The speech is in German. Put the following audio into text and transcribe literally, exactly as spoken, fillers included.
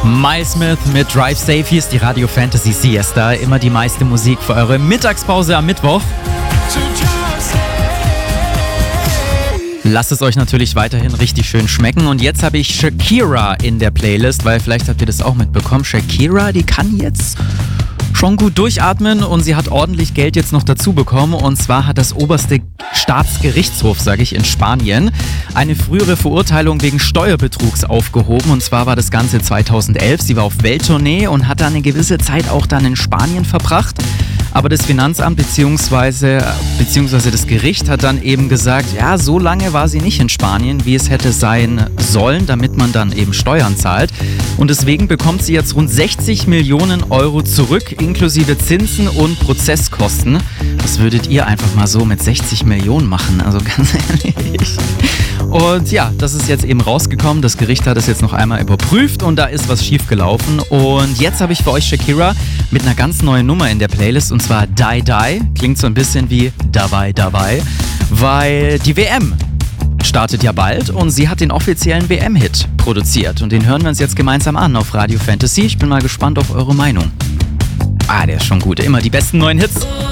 Miles Smith mit Drive Safe. Hier ist die Radio Fantasy Siesta. Immer die meiste Musik für eure Mittagspause am Mittwoch. Lasst es euch natürlich weiterhin richtig schön schmecken. Und jetzt habe ich Shakira in der Playlist, weil vielleicht habt ihr das auch mitbekommen. Shakira, die kann jetzt schon gut durchatmen und sie hat ordentlich Geld jetzt noch dazu bekommen. Und zwar hat das oberste Staatsgerichtshof, sage ich, in Spanien eine frühere Verurteilung wegen Steuerbetrugs aufgehoben. Und zwar war das Ganze zweitausendelf. Sie war auf Welttournee und hat dann eine gewisse Zeit auch dann in Spanien verbracht. Aber das Finanzamt bzw. beziehungsweise das Gericht hat dann eben gesagt, ja, so lange war sie nicht in Spanien, wie es hätte sein sollen, damit man dann eben Steuern zahlt. Und deswegen bekommt sie jetzt rund sechzig Millionen Euro zurück, inklusive Zinsen und Prozesskosten. Was würdet ihr einfach mal so mit sechzig Millionen machen? Also ganz ehrlich. Und ja, das ist jetzt eben rausgekommen. Das Gericht hat es jetzt noch einmal überprüft und da ist was schiefgelaufen. Und jetzt habe ich für euch Shakira mit einer ganz neuen Nummer in der Playlist und zwar Die Die. Klingt so ein bisschen wie Dabei Dabei, weil die W M startet ja bald und sie hat den offiziellen W M-Hit produziert. Und den hören wir uns jetzt gemeinsam an auf Radio Fantasy. Ich bin mal gespannt auf eure Meinung. Ah, der ist schon gut. Immer die besten neuen Hits.